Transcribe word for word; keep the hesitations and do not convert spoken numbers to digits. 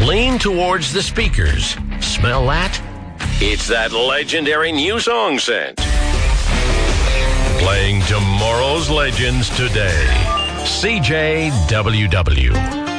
lean towards the speakers. Smell that? It's that legendary new song scent. Playing tomorrow's legends today. C J W W.